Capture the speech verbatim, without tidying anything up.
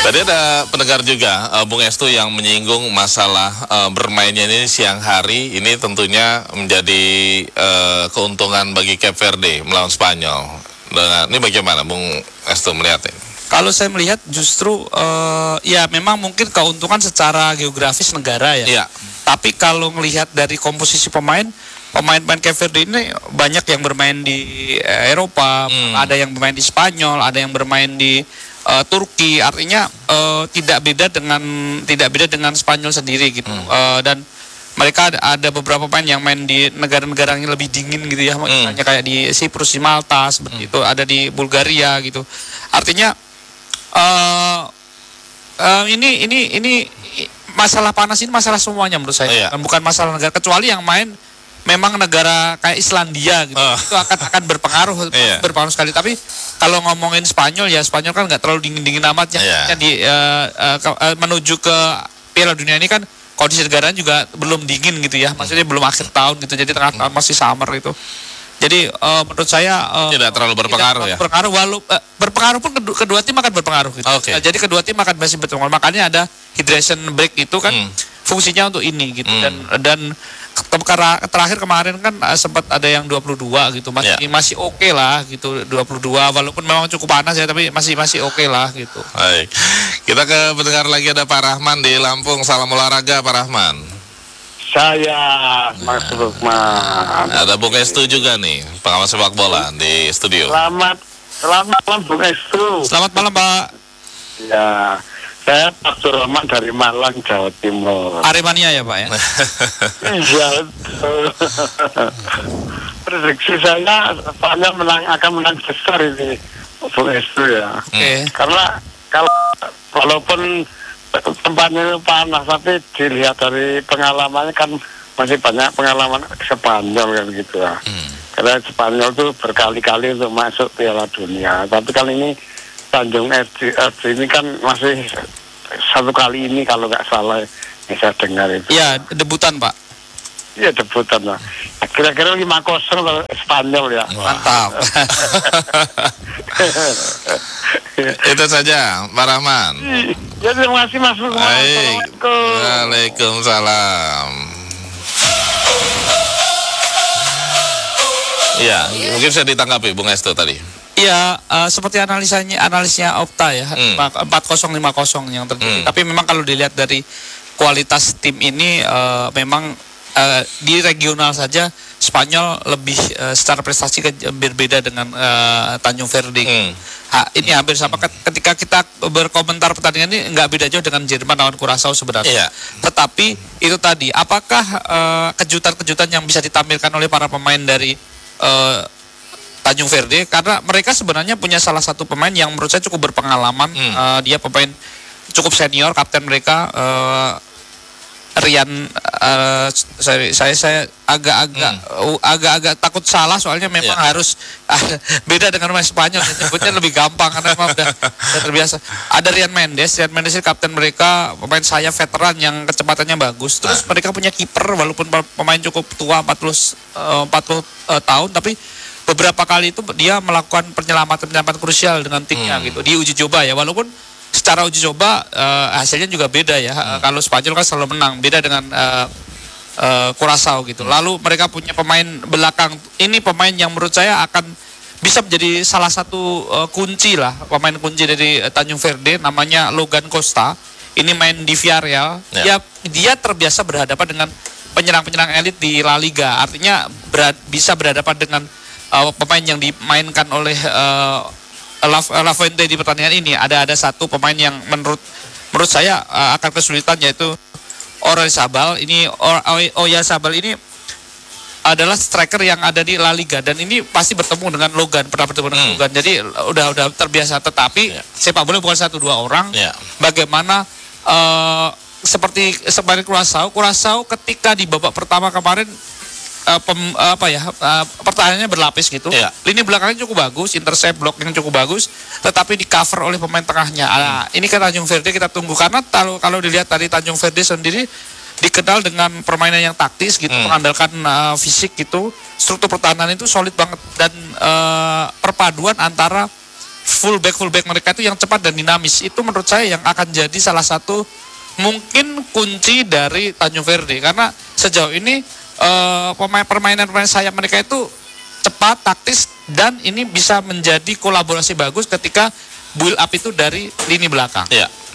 Tadi ada pendengar juga, uh, Bung Estu, yang menyinggung masalah uh, bermainnya ini siang hari. Ini tentunya menjadi uh, keuntungan bagi Cape Verde melawan Spanyol. Nah, ini bagaimana Bung Estu melihatnya? Kalau saya melihat justru uh, ya memang mungkin keuntungan secara geografis negara ya. Iya. Tapi kalau melihat dari komposisi pemain, pemain-pemain Cape Verde ini banyak yang bermain di eh, Eropa, hmm. ada yang bermain di Spanyol, ada yang bermain di uh, Turki. Artinya uh, tidak beda dengan tidak beda dengan Spanyol sendiri gitu. Hmm. Uh, dan mereka ada, ada beberapa pemain yang main di negara-negara yang lebih dingin gitu ya, misalnya hmm. kayak di Siprus, di Malta seperti hmm. itu, ada di Bulgaria gitu. Artinya uh, uh, ini ini ini masalah panas ini masalah semuanya menurut saya, iya. bukan masalah negara, kecuali yang main memang negara kayak Islandia gitu, uh. itu akan akan berpengaruh iya. berpengaruh sekali. Tapi kalau ngomongin Spanyol ya, Spanyol kan nggak terlalu dingin dingin amat ya, iya. di uh, uh, ke, uh, menuju ke Piala Dunia ini kan kondisi negara juga belum dingin gitu ya, maksudnya belum akhir tahun gitu, jadi tengah tahun masih summer itu. Jadi uh, menurut saya uh, tidak terlalu berpengaruh tidak ya. Berpengaruh walau uh, berpengaruh pun kedua, kedua tim akan berpengaruh gitu. Okay. Uh, jadi kedua tim akan masih berpengaruh. Makanya ada hydration break itu kan hmm. fungsinya untuk ini gitu hmm. dan dan terakhir kemarin kan uh, sempat ada yang dua puluh dua gitu. Masih yeah. masih oke okay lah gitu dua puluh dua, walaupun memang cukup panas ya, tapi masih masih oke okay lah gitu. Baik. Kita ke pendengar lagi, ada Pak Rahman di Lampung. Salam olahraga Pak Rahman. Saya Mas Lukman. Ada Bung Estu juga nih, pengawas sepak bola di studio. Selamat selamat malam Bung Estu. Selamat malam Pak. Ya, saya Pak Surahman dari Malang, Jawa Timur. Aremania ya Pak ya? Iya. Prediksi saya Spanyol menang, akan menang besar ini Bung Estu ya. Oke. Okay. Karena kalau walaupun tempatnya itu panas, tapi dilihat dari pengalamannya kan masih banyak pengalaman Spanyol kan gitu ya. Hmm. Karena Spanyol tuh berkali-kali untuk masuk Piala Dunia, tapi kali ini Tanjung F C ini kan masih satu kali ini kalau nggak salah bisa dengar itu. Iya, debutan Pak. Iya, debutan lah. Kira-kira lima kosong kalau Spanyol ya. Mantap. Itu saja Pak Rahman. Ya, terima kasih Mas Lukman. Assalamualaikum. Waalaikumsalam. Iya, mungkin saya ditanggapi Bung Estu tadi. Iya, uh, seperti analisanya analisnya Opta ya, hmm. empat kosong lima kosong yang terjadi. Hmm. Tapi memang kalau dilihat dari kualitas tim ini uh, memang uh, di regional saja Spanyol lebih uh, secara prestasi ke, berbeda dengan uh, Tanjung Verde. Hmm. Ha, ini hampir sama ketika kita berkomentar pertandingan ini nggak beda jauh dengan Jerman lawan Curaçao sebenarnya. Yeah. Tetapi itu tadi, apakah uh, kejutan-kejutan yang bisa ditampilkan oleh para pemain dari uh, Tanjung Verde, karena mereka sebenarnya punya salah satu pemain yang menurut saya cukup berpengalaman. Hmm. Uh, dia pemain cukup senior, kapten mereka uh, Rian. Uh, saya saya saya agak-agak hmm. agak-agak takut salah, soalnya memang yeah. harus uh, beda dengan pemain Spanyol, nyebutnya lebih gampang karena memang udah, udah terbiasa. Ada Rian Mendes, Rian Mendes itu kapten mereka, pemain sayap veteran yang kecepatannya bagus. Terus nah. mereka punya kiper, walaupun pemain cukup tua, empat puluh uh, tahun, tapi beberapa kali itu dia melakukan penyelamatan-penyelamatan krusial dengan timnya hmm. gitu di uji coba ya, walaupun secara uji coba uh, hasilnya juga beda ya. Hmm. Kalau Spanyol kan selalu menang, beda dengan uh, uh, Curaçao gitu. Hmm. Lalu mereka punya pemain belakang, ini pemain yang menurut saya akan bisa menjadi salah satu uh, kunci lah, pemain kunci dari uh, Tanjung Verde, namanya Logan Costa. Ini main di Villarreal. Ya. Dia dia terbiasa berhadapan dengan penyerang-penyerang elit di La Liga. Artinya berad, bisa berhadapan dengan Uh, pemain yang dimainkan oleh uh, La Fuente di pertandingan ini. Ada ada satu pemain yang menurut menurut saya uh, akan kesulitan, yaitu Oyarzabal. Ini Oyarzabal ini adalah striker yang ada di La Liga, dan ini pasti bertemu dengan Logan, pernah bertemu dengan hmm. Logan. Jadi udah udah terbiasa. Tetapi yeah. sepak bola bukan satu dua orang. Yeah. Bagaimana uh, seperti seperti Curaçao, Curaçao ketika di babak pertama kemarin Uh, pem, uh, apa ya uh, pertahanannya berlapis gitu. Yeah. Lini belakangnya cukup bagus, intercept block yang cukup bagus, tetapi di cover oleh pemain tengahnya. Hmm. Uh, ini kan Tanjung Verde kita tunggu, karena kalau kalau dilihat tadi Tanjung Verde sendiri dikenal dengan permainan yang taktis gitu, hmm. mengandalkan uh, fisik gitu. Struktur pertahanan itu solid banget, dan uh, perpaduan antara fullback fullback mereka itu yang cepat dan dinamis. Itu menurut saya yang akan jadi salah satu mungkin kunci dari Tanjung Verde, karena sejauh ini uh, pemain permainan permainan sayap mereka itu cepat, taktis, dan ini bisa menjadi kolaborasi bagus ketika build up itu dari lini belakang. Ya.